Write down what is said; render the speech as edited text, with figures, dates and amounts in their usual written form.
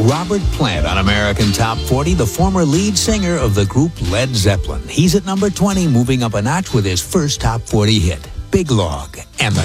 Robert Plant on American Top 40, the former lead singer of the group Led Zeppelin. He's at number 20, moving up a notch with his first Top 40 hit, Big Log. And the